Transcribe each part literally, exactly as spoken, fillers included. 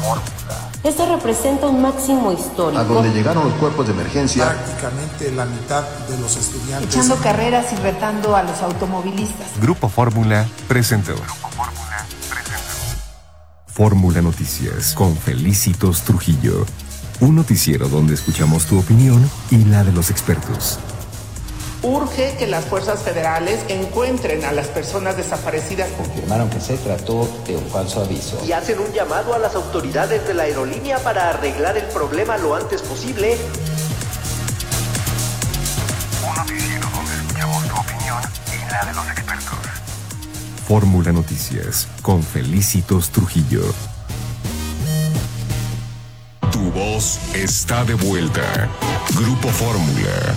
Esto representa un máximo histórico. A donde llegaron los cuerpos de emergencia. Prácticamente la mitad de los estudiantes. Echando carreras y retando a los automovilistas. Grupo Fórmula presentó. Fórmula Noticias con Felicitos Trujillo. Un noticiero donde escuchamos tu opinión y la de los expertos. Urge que las fuerzas federales encuentren a las personas desaparecidas. Confirmaron que se trató de un falso aviso. Y hacen un llamado a las autoridades de la aerolínea para arreglar el problema lo antes posible. Un noticiero donde escuchamos tu opinión y la de los expertos. Fórmula Noticias con Felicitos Trujillo. Tu voz está de vuelta. Grupo Fórmula.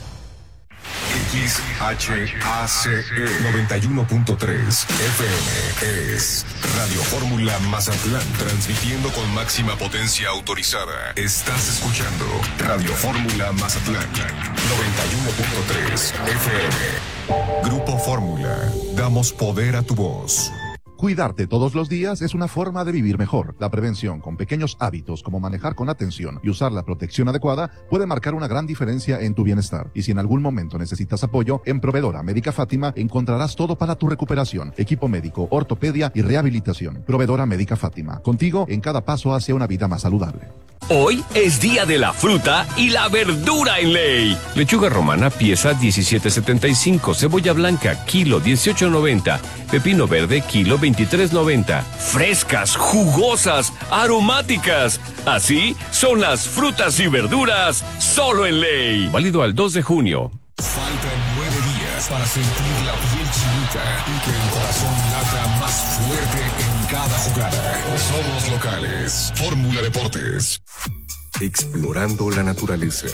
X H A C E noventa y uno punto tres F M es Radio Fórmula Mazatlán, transmitiendo con máxima potencia autorizada. Estás escuchando Radio Fórmula Mazatlán noventa y uno punto tres F M. Grupo Fórmula, damos poder a tu voz. Cuidarte todos los días es una forma de vivir mejor. La prevención con pequeños hábitos como manejar con atención y usar la protección adecuada puede marcar una gran diferencia en tu bienestar. Y si en algún momento necesitas apoyo, en Proveedora Médica Fátima encontrarás todo para tu recuperación: equipo médico, ortopedia y rehabilitación. Proveedora Médica Fátima, contigo en cada paso hacia una vida más saludable. Hoy es día de la fruta y la verdura en Ley. Lechuga romana, pieza diecisiete setenta y cinco. Cebolla blanca, kilo dieciocho noventa. Pepino verde, kilo veintitrés noventa. Frescas, jugosas, aromáticas. Así son las frutas y verduras solo en Ley. Válido al dos de junio. Faltan nueve días para sentir la piel chinita y que el corazón lata más fuerte en cada jugada. Somos locales. Fórmula Deportes. Explorando la naturaleza.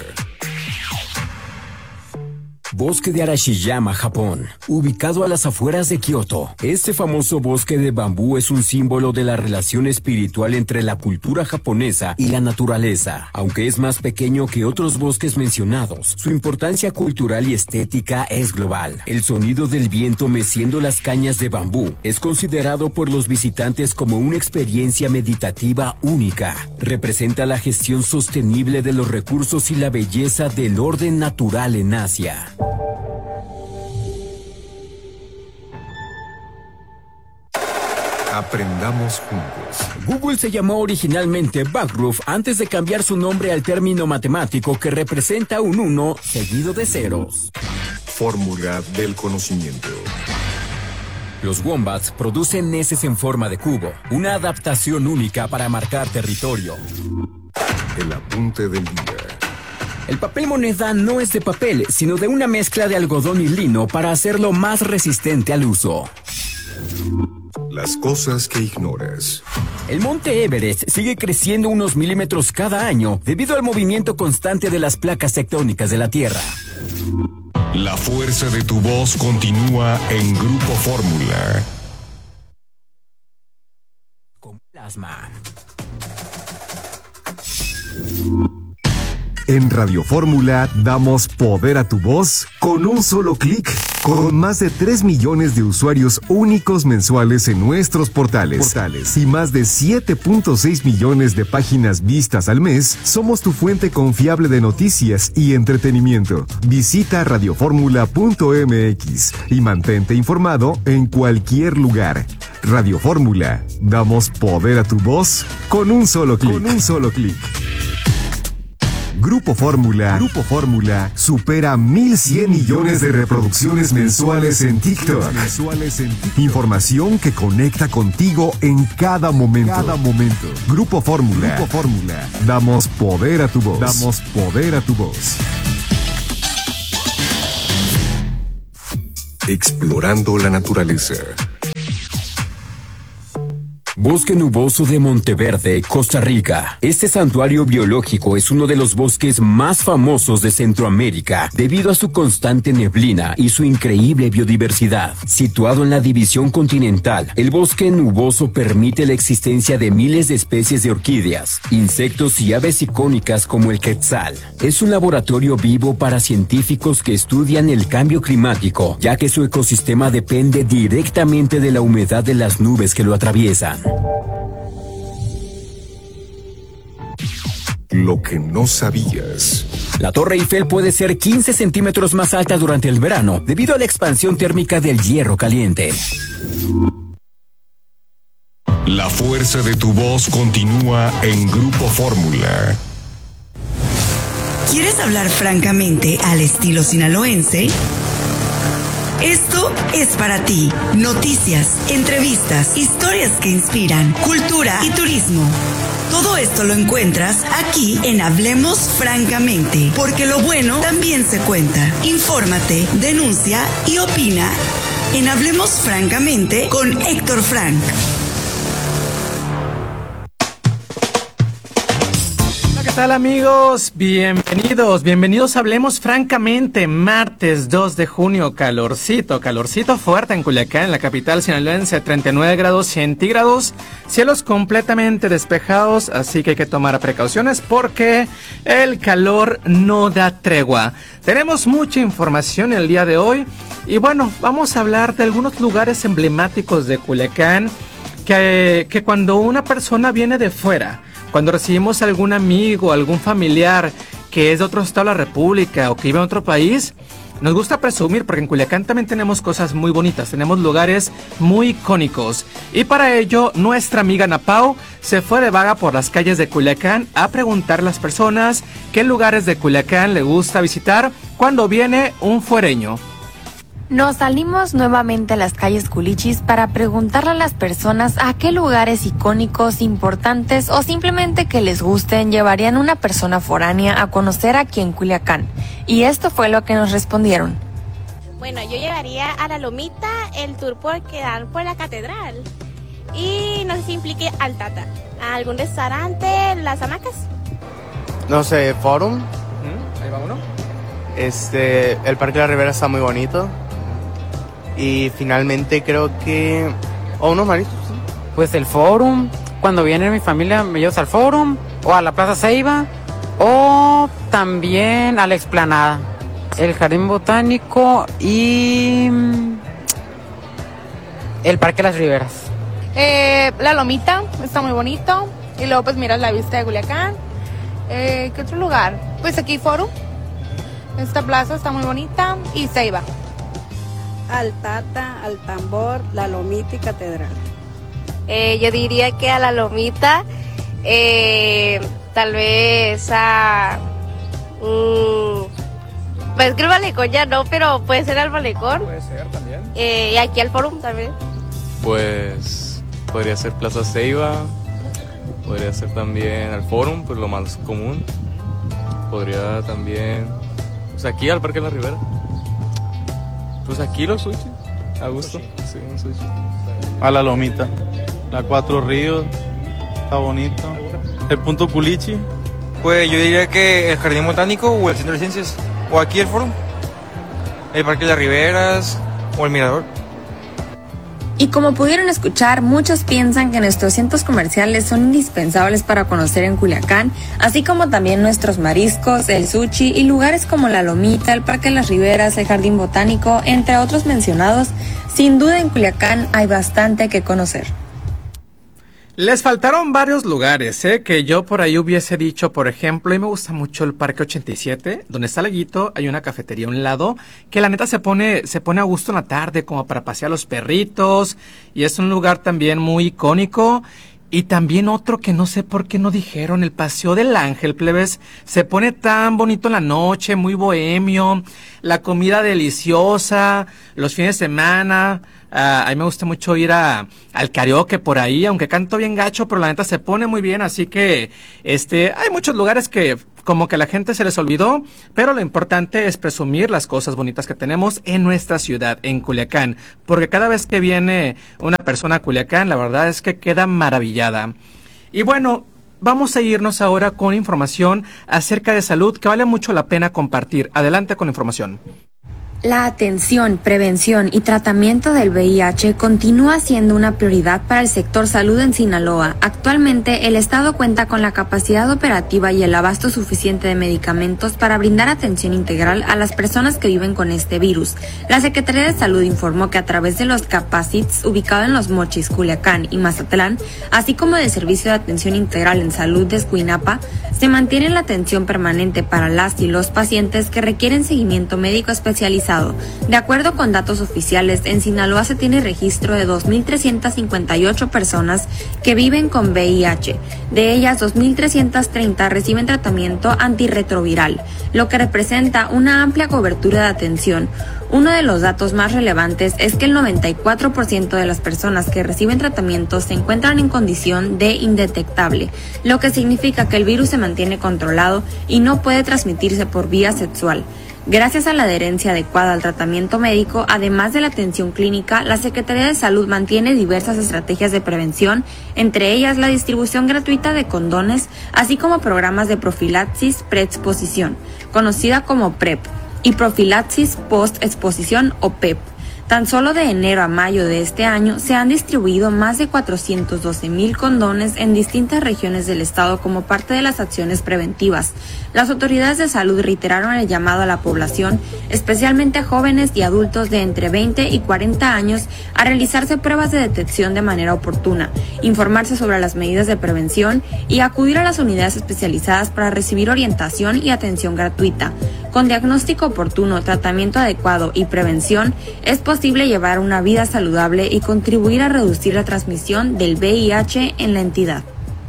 Bosque de Arashiyama, Japón, ubicado a las afueras de Kioto. Este famoso bosque de bambú es un símbolo de la relación espiritual entre la cultura japonesa y la naturaleza. Aunque es más pequeño que otros bosques mencionados, su importancia cultural y estética es global. El sonido del viento meciendo las cañas de bambú es considerado por los visitantes como una experiencia meditativa única. Representa la gestión sostenible de los recursos y la belleza del orden natural en Asia. Aprendamos juntos. Google se llamó originalmente Backroof antes de cambiar su nombre al término matemático que representa un uno seguido de ceros. Fórmula del conocimiento. Los wombats producen heces en forma de cubo, una adaptación única para marcar territorio. El apunte del día. El papel moneda no es de papel, sino de una mezcla de algodón y lino para hacerlo más resistente al uso. Las cosas que ignoras. El monte Everest sigue creciendo unos milímetros cada año debido al movimiento constante de las placas tectónicas de la Tierra. La fuerza de tu voz continúa en Grupo Fórmula. Con plasma. En Radio Fórmula damos poder a tu voz con un solo clic. Con más de tres millones de usuarios únicos mensuales en nuestros portales, portales y más de siete punto seis millones de páginas vistas al mes, somos tu fuente confiable de noticias y entretenimiento. Visita radioformula punto m x y mantente informado en cualquier lugar. Radio Fórmula, damos poder a tu voz con un solo clic. Con un solo clic. Grupo Fórmula, Grupo Fórmula supera mil cien millones de reproducciones mensuales en TikTok. Mensuales en TikTok. Información que conecta contigo en cada momento. Cada momento. Grupo Fórmula, Grupo Fórmula. Damos poder a tu voz. Damos poder a tu voz. Explorando la naturaleza. Bosque nuboso de Monteverde, Costa Rica. Este santuario biológico es uno de los bosques más famosos de Centroamérica debido a su constante neblina y su increíble biodiversidad. Situado en la división continental, el bosque nuboso permite la existencia de miles de especies de orquídeas, insectos y aves icónicas como el quetzal. Es un laboratorio vivo para científicos que estudian el cambio climático, ya que su ecosistema depende directamente de la humedad de las nubes que lo atraviesan. Lo que no sabías. La Torre Eiffel puede ser quince centímetros más alta durante el verano debido a la expansión térmica del hierro caliente. La fuerza de tu voz continúa en Grupo Fórmula. ¿Quieres hablar francamente al estilo sinaloense? Esto es para ti. Noticias, entrevistas, historias que inspiran, cultura y turismo. Todo esto lo encuentras aquí en Hablemos Francamente, porque lo bueno también se cuenta. Infórmate, denuncia y opina en Hablemos Francamente con Héctor Frank. ¿Qué tal, amigos? Bienvenidos, bienvenidos a Hablemos Francamente, martes dos de junio, calorcito, calorcito fuerte en Culiacán, en la capital sinaloense, treinta y nueve grados centígrados, cielos completamente despejados, así que hay que tomar precauciones porque el calor no da tregua. Tenemos mucha información el día de hoy y bueno, vamos a hablar de algunos lugares emblemáticos de Culiacán que, que cuando una persona viene de fuera, cuando recibimos a algún amigo, algún familiar que es de otro estado de la República o que vive en otro país, nos gusta presumir porque en Culiacán también tenemos cosas muy bonitas, tenemos lugares muy icónicos. Y para ello, nuestra amiga Ana Pau se fue de vaga por las calles de Culiacán a preguntar a las personas qué lugares de Culiacán le gusta visitar cuando viene un fuereño. Nos salimos nuevamente a las calles Culichis para preguntarle a las personas a qué lugares icónicos, importantes o simplemente que les gusten llevarían una persona foránea a conocer aquí en Culiacán. Y esto fue lo que nos respondieron. Bueno, yo llevaría a la Lomita el tour por que dan por la catedral. Y no sé si implique al Tata. ¿A algún restaurante, las hamacas? No sé, Forum. ¿Mm? Ahí va uno. Este, el Parque de la Ribera está muy bonito. Y finalmente creo que... ¿O unos mariscos? ¿Sí? Pues el Forum. Cuando viene mi familia me llevas al Forum. O a la Plaza Ceiba. O también a la Explanada. El Jardín Botánico y... el Parque de las Riberas. Eh, la Lomita, está muy bonito. Y luego pues miras la vista de Culiacán. Eh, ¿Qué otro lugar? Pues aquí Forum. Esta plaza está muy bonita. Y Ceiba. Al Tata, al Tambor, la Lomita y Catedral. Eh, yo diría que a la Lomita, eh, tal vez a... Um, pues que el malecón ya no, pero puede ser al malecón. Puede ser también. Eh, y aquí al Forum también. Pues podría ser Plaza Ceiba, podría ser también al Forum, pues lo más común. Podría también, pues aquí al Parque de la Ribera. Pues aquí los sushi, a gusto, sí, un sushi. A la Lomita, la Cuatro Ríos, está bonito. El Punto Culichi. Pues yo diría que el Jardín Botánico o el Centro de Ciencias, o aquí el Foro, el Parque de las Riberas o el Mirador. Y como pudieron escuchar, muchos piensan que nuestros centros comerciales son indispensables para conocer en Culiacán, así como también nuestros mariscos, el sushi y lugares como la Lomita, el Parque de las Riberas, el Jardín Botánico, entre otros mencionados. Sin duda en Culiacán hay bastante que conocer. Les faltaron varios lugares, ¿eh? Que yo por ahí hubiese dicho, por ejemplo, y me gusta mucho el Parque ochenta y siete, donde está Laguito, hay una cafetería a un lado, que la neta se pone, se pone a gusto en la tarde, como para pasear a los perritos, y es un lugar también muy icónico. Y también otro que no sé por qué no dijeron, el Paseo del Ángel, plebes, se pone tan bonito en la noche, muy bohemio, la comida deliciosa, los fines de semana. Uh, a mí me gusta mucho ir a, al karaoke por ahí, aunque canto bien gacho, pero la neta se pone muy bien, así que este hay muchos lugares que como que a la gente se les olvidó, pero lo importante es presumir las cosas bonitas que tenemos en nuestra ciudad, en Culiacán, porque cada vez que viene una persona a Culiacán, la verdad es que queda maravillada. Y bueno, vamos a irnos ahora con información acerca de salud que vale mucho la pena compartir. Adelante con la información. La atención, prevención y tratamiento del V I H continúa siendo una prioridad para el sector salud en Sinaloa. Actualmente, el Estado cuenta con la capacidad operativa y el abasto suficiente de medicamentos para brindar atención integral a las personas que viven con este virus. La Secretaría de Salud informó que a través de los Capacits ubicados en Los Mochis, Culiacán y Mazatlán, así como del Servicio de Atención Integral en Salud de Escuinapa, se mantiene la atención permanente para las y los pacientes que requieren seguimiento médico especializado. De acuerdo con datos oficiales, en Sinaloa se tiene registro de dos mil trescientas cincuenta y ocho personas que viven con V I H. De ellas, dos mil trescientas treinta reciben tratamiento antirretroviral, lo que representa una amplia cobertura de atención. Uno de los datos más relevantes es que el noventa y cuatro por ciento de las personas que reciben tratamiento se encuentran en condición de indetectable, lo que significa que el virus se mantiene controlado y no puede transmitirse por vía sexual. Gracias a la adherencia adecuada al tratamiento médico, además de la atención clínica, la Secretaría de Salud mantiene diversas estrategias de prevención, entre ellas la distribución gratuita de condones, así como programas de profilaxis preexposición, conocida como PrEP, y profilaxis post-exposición o P E P. Tan solo de enero a mayo de este año se han distribuido más de cuatrocientos doce mil condones en distintas regiones del estado como parte de las acciones preventivas. Las autoridades de salud reiteraron el llamado a la población, especialmente a jóvenes y adultos de entre veinte y cuarenta años, a realizarse pruebas de detección de manera oportuna, informarse sobre las medidas de prevención y acudir a las unidades especializadas para recibir orientación y atención gratuita. Con diagnóstico oportuno, tratamiento adecuado y prevención, es posible llevar una vida saludable y contribuir a reducir la transmisión del V I H en la entidad.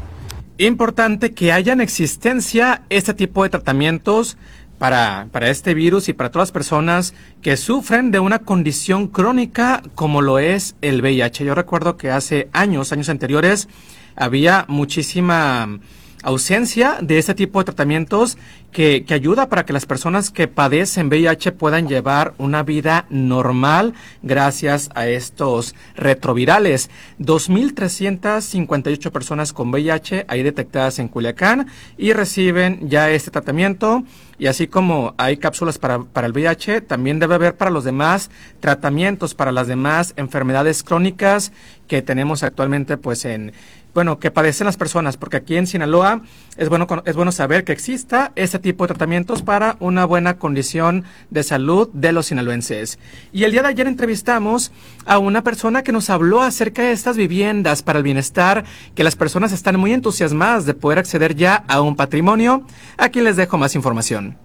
Importante que haya en existencia este tipo de tratamientos para, para este virus y para todas las personas que sufren de una condición crónica como lo es el V I H. Yo recuerdo que hace años, años anteriores, había muchísima ausencia de este tipo de tratamientos que, que ayuda para que las personas que padecen V I H puedan llevar una vida normal gracias a estos retrovirales. dos mil trescientas cincuenta y ocho personas con V I H ahí detectadas en Culiacán y reciben ya este tratamiento. Y así como hay cápsulas para, para el V I H, también debe haber para los demás tratamientos, para las demás enfermedades crónicas que tenemos actualmente, pues en, bueno, que padecen las personas, porque aquí en Sinaloa es bueno, es bueno saber que exista este tipo de tratamientos para una buena condición de salud de los sinaloenses. Y el día de ayer entrevistamos a una persona que nos habló acerca de estas viviendas para el bienestar, que las personas están muy entusiasmadas de poder acceder ya a un patrimonio. Aquí les dejo más información.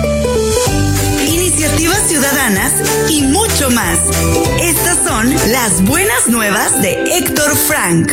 Iniciativas ciudadanas y mucho más. Estas son las buenas nuevas de Héctor Frank.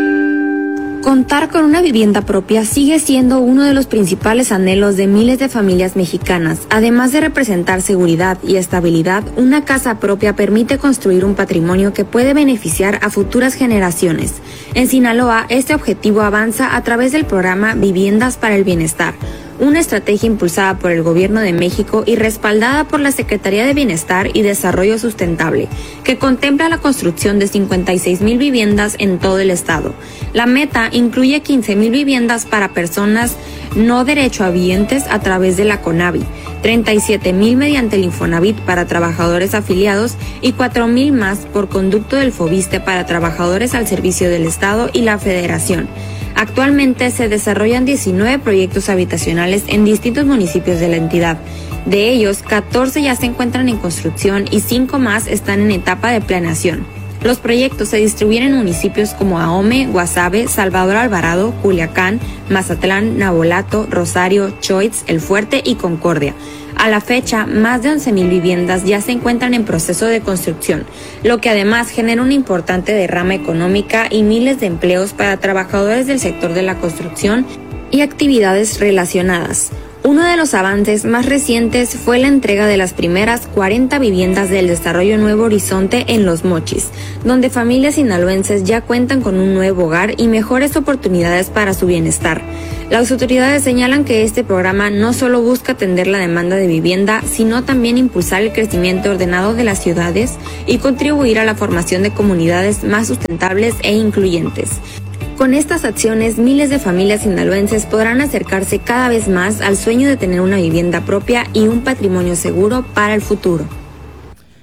Contar con una vivienda propia sigue siendo uno de los principales anhelos de miles de familias mexicanas. Además de representar seguridad y estabilidad, una casa propia permite construir un patrimonio que puede beneficiar a futuras generaciones. En Sinaloa, este objetivo avanza a través del programa Viviendas para el Bienestar, una estrategia impulsada por el Gobierno de México y respaldada por la Secretaría de Bienestar y Desarrollo Sustentable, que contempla la construcción de cincuenta y seis mil viviendas en todo el estado. La meta incluye quince mil viviendas para personas no derechohabientes a través de la CONAVI, treinta y siete mil mediante el Infonavit para trabajadores afiliados y cuatro mil más por conducto del FOBISTE para trabajadores al servicio del Estado y la Federación. Actualmente se desarrollan diecinueve proyectos habitacionales en distintos municipios de la entidad. De ellos, catorce ya se encuentran en construcción y cinco más están en etapa de planeación. Los proyectos se distribuyen en municipios como Ahome, Guasave, Salvador Alvarado, Culiacán, Mazatlán, Navolato, Rosario, Choix, El Fuerte y Concordia. A la fecha, más de once mil viviendas ya se encuentran en proceso de construcción, lo que además genera una importante derrama económica y miles de empleos para trabajadores del sector de la construcción y actividades relacionadas. Uno de los avances más recientes fue la entrega de las primeras cuarenta viviendas del desarrollo Nuevo Horizonte en Los Mochis, donde familias sinaloenses ya cuentan con un nuevo hogar y mejores oportunidades para su bienestar. Las autoridades señalan que este programa no solo busca atender la demanda de vivienda, sino también impulsar el crecimiento ordenado de las ciudades y contribuir a la formación de comunidades más sustentables e incluyentes. Con estas acciones, miles de familias sinaloenses podrán acercarse cada vez más al sueño de tener una vivienda propia y un patrimonio seguro para el futuro.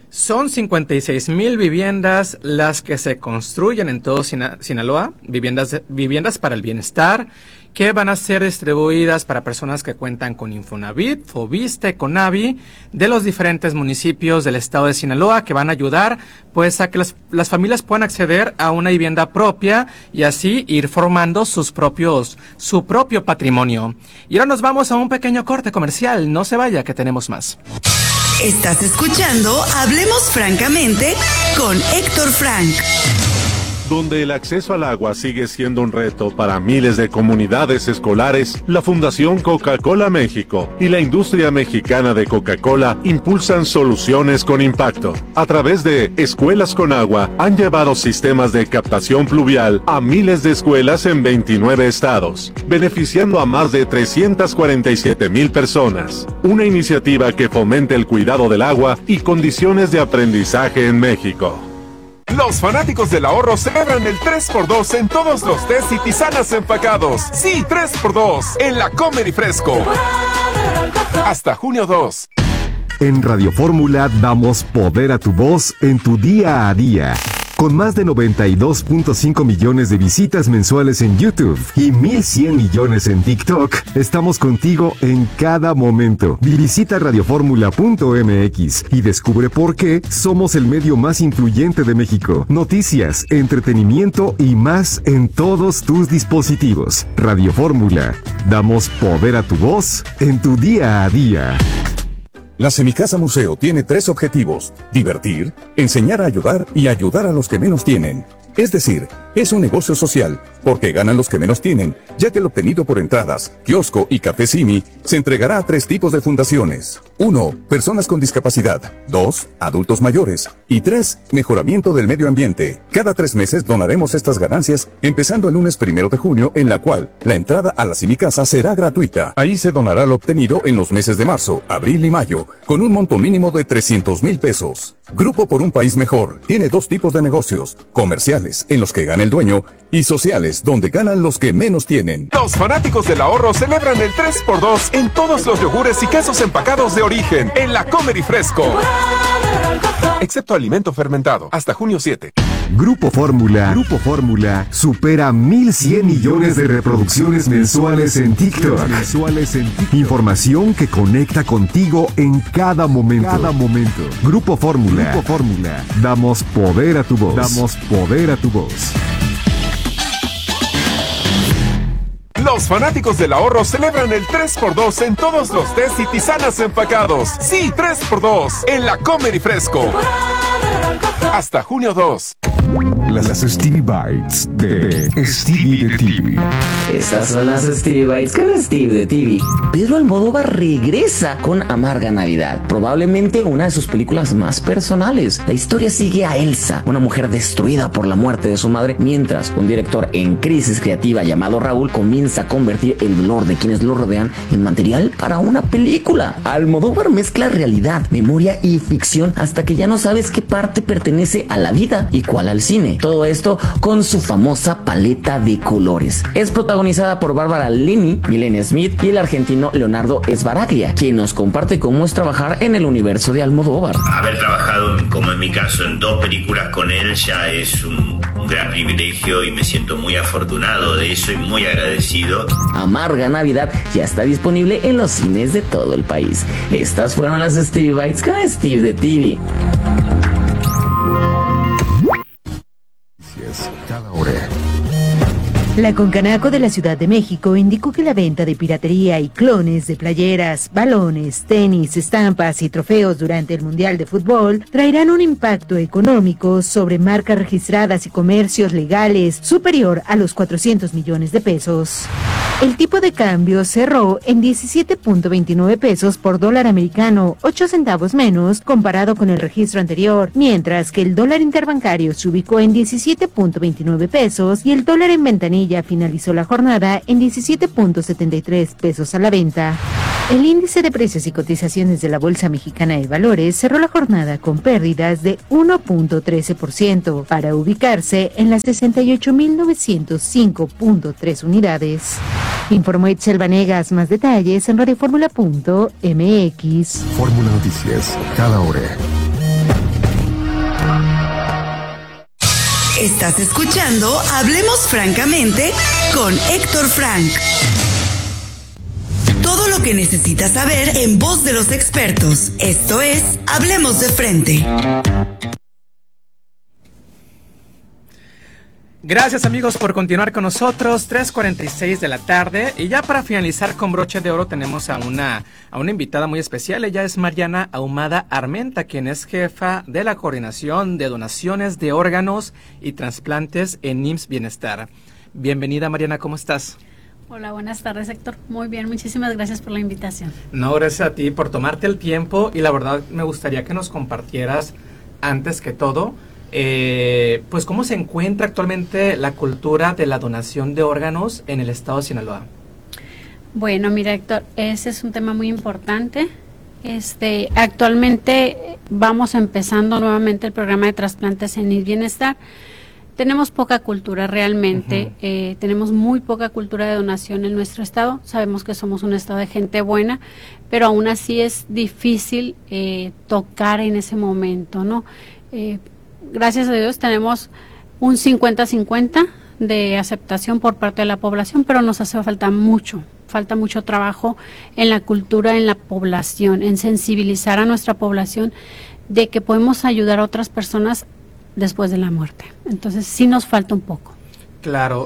Son cincuenta y seis mil viviendas las que se construyen en todo Sina- Sinaloa, viviendas, de- viviendas para el bienestar, que van a ser distribuidas para personas que cuentan con Infonavit, Foviste, Conavi, de los diferentes municipios del estado de Sinaloa, que van a ayudar pues a que las, las familias puedan acceder a una vivienda propia y así ir formando sus propios, su propio patrimonio. Y ahora nos vamos a un pequeño corte comercial, no se vaya que tenemos más. Estás escuchando Hablemos Francamente con Héctor Frank. Donde el acceso al agua sigue siendo un reto para miles de comunidades escolares, la Fundación Coca-Cola México y la industria mexicana de Coca-Cola impulsan soluciones con impacto. A través de Escuelas con Agua, han llevado sistemas de captación pluvial a miles de escuelas en veintinueve estados, beneficiando a más de trescientas cuarenta y siete mil personas. Una iniciativa que fomente el cuidado del agua y condiciones de aprendizaje en México. Los fanáticos del ahorro celebran el tres por dos en todos los tés y tisanas empacados. Sí, tres por dos en la Comer y Fresco. Hasta junio dos. En Radio Fórmula damos poder a tu voz en tu día a día. Con más de noventa y dos punto cinco millones de visitas mensuales en YouTube y mil cien millones en TikTok, estamos contigo en cada momento. Visita radioformula punto m x y descubre por qué somos el medio más influyente de México. Noticias, entretenimiento y más en todos tus dispositivos. Radio Fórmula, damos poder a tu voz en tu día a día. La Semicasa Museo tiene tres objetivos: divertir, enseñar a ayudar y ayudar a los que menos tienen. Es decir, es un negocio social, porque ganan los que menos tienen, ya que lo obtenido por entradas, kiosco y café Simi se entregará a tres tipos de fundaciones. uno. Personas con discapacidad. dos. Adultos mayores. Y tres. Mejoramiento del medio ambiente. Cada tres meses donaremos estas ganancias, empezando el lunes primero de junio, en la cual la entrada a la Semicasa será gratuita. Ahí se donará lo obtenido en los meses de marzo, abril y mayo, con un monto mínimo de trescientos mil pesos. Grupo por un País Mejor tiene dos tipos de negocios: comerciales, en los que gana el dueño, y sociales, donde ganan los que menos tienen. Los fanáticos del ahorro celebran el tres por dos en todos los yogures y quesos empacados de origen en la Comer y Fresco. Excepto alimento fermentado, hasta junio siete. Grupo Fórmula, Grupo Fórmula supera mil cien millones de reproducciones mensuales en TikTok. Mensuales en TikTok. Información que conecta contigo en cada momento. Cada momento. Grupo Fórmula, Grupo Fórmula. Damos poder a tu voz. Damos poder a tu voz. Los fanáticos del ahorro celebran el tres por dos en todos los tés y tisanas empacados. Sí, tres por dos en la Comer y Fresco. Hasta junio dos. Las Stevie Bites de Stevie de T V. Estas son las Stevie Bites con Steve de T V. Pedro Almodóvar regresa con Amarga Navidad, probablemente una de sus películas más personales. La historia sigue a Elsa, una mujer destruida por la muerte de su madre, mientras un director en crisis creativa llamado Raúl comienza a convertir el dolor de quienes lo rodean en material para una película. Almodóvar mezcla realidad, memoria y ficción hasta que ya no sabes qué parte pertenece a la vida y cuál al cine. Todo esto con su famosa paleta de colores. Es protagonizada por Bárbara Linney, Milena Smith y el argentino Leonardo Sbaraglia, quien nos comparte cómo es trabajar en el universo de Almodóvar. Haber trabajado, como en mi caso, en dos películas con él ya es un, un gran privilegio y me siento muy afortunado de eso y muy agradecido. Amarga Navidad ya está disponible en los cines de todo el país. Estas fueron las Stevie Bites con Steve de T V. Cada hora. La Concanaco de la Ciudad de México indicó que la venta de piratería y clones de playeras, balones, tenis, estampas y trofeos durante el Mundial de Fútbol traerán un impacto económico sobre marcas registradas y comercios legales superior a los cuatrocientos millones de pesos. El tipo de cambio cerró en diecisiete punto veintinueve pesos por dólar americano, ocho centavos menos comparado con el registro anterior, mientras que el dólar interbancario se ubicó en diecisiete punto veintinueve pesos y el dólar en ventanilla finalizó la jornada en diecisiete punto setenta y tres pesos a la venta. El índice de precios y cotizaciones de la Bolsa Mexicana de Valores cerró la jornada con pérdidas de uno punto trece por ciento para ubicarse en las sesenta y ocho mil novecientos cinco punto tres unidades. Informó Itzel Vanegas. Más detalles en radioformula punto m x. Fórmula Noticias, cada hora. Estás escuchando Hablemos Francamente con Héctor Frank. Todo lo que necesitas saber en voz de los expertos. Esto es Hablemos de Frente. Gracias amigos por continuar con nosotros, tres cuarenta y seis de la tarde, y ya para finalizar con broche de oro tenemos a una, a una invitada muy especial. Ella es Mariana Ahumada Armenta, quien es jefa de la coordinación de donaciones de órganos y trasplantes en I M S S Bienestar. Bienvenida Mariana, ¿cómo estás? Hola, buenas tardes Héctor, muy bien, muchísimas gracias por la invitación. No, gracias a ti por tomarte el tiempo, y la verdad me gustaría que nos compartieras antes que todo, Eh, pues cómo se encuentra actualmente la cultura de la donación de órganos en el estado de Sinaloa. Bueno, mira Héctor, ese es un tema muy importante. Este, actualmente vamos empezando nuevamente el programa de trasplantes en I M S S Bienestar. Tenemos poca cultura realmente, uh-huh. eh, tenemos muy poca cultura de donación en nuestro estado. Sabemos que somos un estado de gente buena, pero aún así es difícil eh, tocar en ese momento, ¿no? Eh, Gracias a Dios tenemos un cincuenta cincuenta de aceptación por parte de la población, pero nos hace falta mucho, falta mucho trabajo en la cultura, en la población, en sensibilizar a nuestra población de que podemos ayudar a otras personas después de la muerte. Entonces sí nos falta un poco. Claro,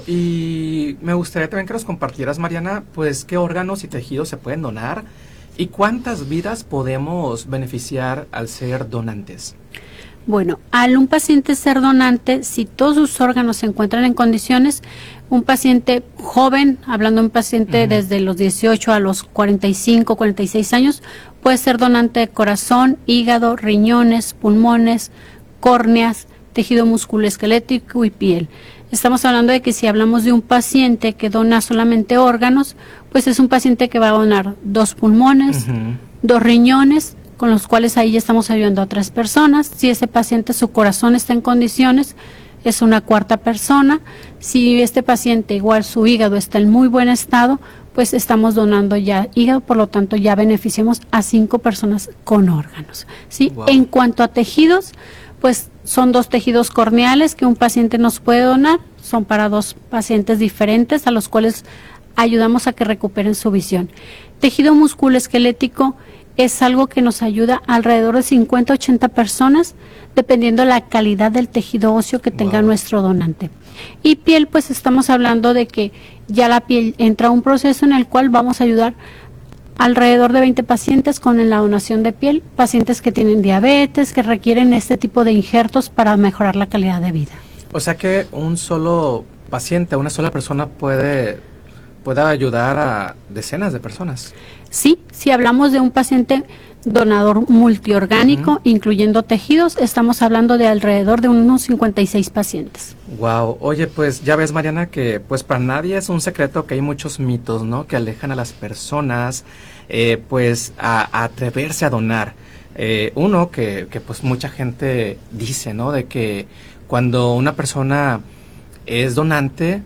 y me gustaría también que nos compartieras, Mariana, pues qué órganos y tejidos se pueden donar y cuántas vidas podemos beneficiar al ser donantes. Bueno, al un paciente ser donante, si todos sus órganos se encuentran en condiciones, un paciente joven, hablando de un paciente uh-huh. desde los dieciocho a los cuarenta y cinco, cuarenta y seis años, puede ser donante de corazón, hígado, riñones, pulmones, córneas, tejido musculoesquelético y piel. Estamos hablando de que si hablamos de un paciente que dona solamente órganos, pues es un paciente que va a donar dos pulmones, uh-huh. dos riñones, con los cuales ahí ya estamos ayudando a otras personas. Si ese paciente, su corazón está en condiciones, es una cuarta persona. Si este paciente, igual su hígado está en muy buen estado, pues estamos donando ya hígado, por lo tanto ya beneficiamos a cinco personas con órganos, ¿sí? Wow. En cuanto a tejidos, pues son dos tejidos corneales que un paciente nos puede donar, son para dos pacientes diferentes a los cuales ayudamos a que recuperen su visión. Tejido musculoesquelético es algo que nos ayuda a alrededor de cincuenta a ochenta personas, dependiendo de la calidad del tejido óseo que tenga wow. nuestro donante. Y piel, pues estamos hablando de que ya la piel entra a un proceso en el cual vamos a ayudar alrededor de veinte pacientes con la donación de piel, pacientes que tienen diabetes, que requieren este tipo de injertos para mejorar la calidad de vida. O sea que un solo paciente, una sola persona puede, puede ayudar a decenas de personas. Sí, si hablamos de un paciente donador multiorgánico, uh-huh. incluyendo tejidos, estamos hablando de alrededor de unos cincuenta y seis pacientes. Wow, oye, pues ya ves, Mariana, que pues para nadie es un secreto que hay muchos mitos, ¿no? Que alejan a las personas, eh, pues a, a atreverse a donar. Eh, uno que, que pues mucha gente dice, ¿no? De que cuando una persona es donante,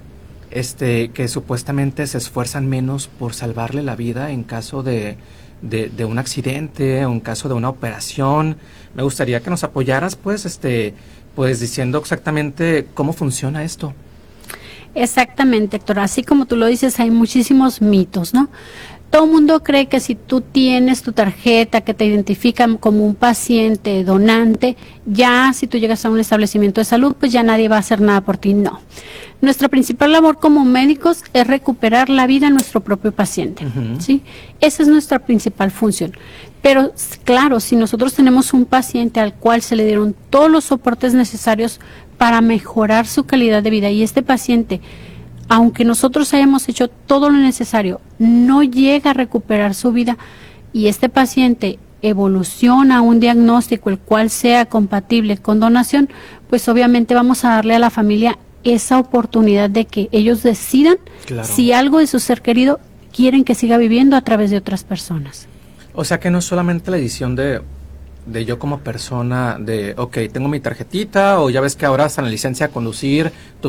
este, que supuestamente se esfuerzan menos por salvarle la vida en caso de, de, de un accidente o en caso de una operación. Me gustaría que nos apoyaras, pues, este, pues diciendo exactamente cómo funciona esto. Exactamente, Héctor. Así como tú lo dices, hay muchísimos mitos, ¿no? Todo el mundo cree que si tú tienes tu tarjeta que te identifica como un paciente donante, ya si tú llegas a un establecimiento de salud, pues ya nadie va a hacer nada por ti. No. Nuestra principal labor como médicos es recuperar la vida de nuestro propio paciente, uh-huh. ¿sí? Esa es nuestra principal función. Pero claro, si nosotros tenemos un paciente al cual se le dieron todos los soportes necesarios para mejorar su calidad de vida y este paciente, aunque nosotros hayamos hecho todo lo necesario, no llega a recuperar su vida y este paciente evoluciona a un diagnóstico el cual sea compatible con donación, pues obviamente vamos a darle a la familia esa oportunidad de que ellos decidan claro. si algo de su ser querido quieren que siga viviendo a través de otras personas. O sea que no es solamente la decisión de, de yo como persona, de, ok, tengo mi tarjetita, o ya ves que ahora hasta en la licencia a conducir, tú